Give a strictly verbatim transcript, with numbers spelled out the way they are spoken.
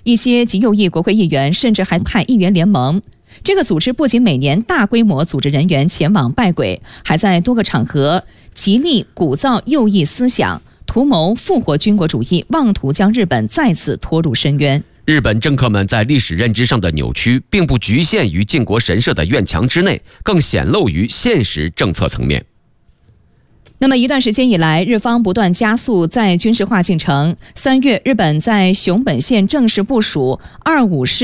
一些极右翼国会议员甚至还派议员联盟。这个组织不仅每年大规模组织人员前往拜鬼，还在多个场合极力鼓噪右翼思想，图谋复活军国主义，妄图将日本再次拖入深渊。 日本政客们在历史认知上的扭曲，并不局限于靖国神社的院墙之内，更显露于现实政策层面。 那么一段时间以来，日方不断加速在军事化进程。三月，日本在熊本县正式部署二五式